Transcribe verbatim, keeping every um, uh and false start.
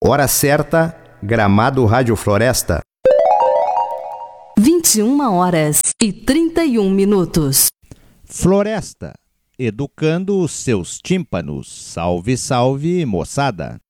Hora certa, Gramado Rádio Floresta. vinte e uma horas e trinta e um minutos. Floresta, educando os seus tímpanos. Salve, salve, moçada!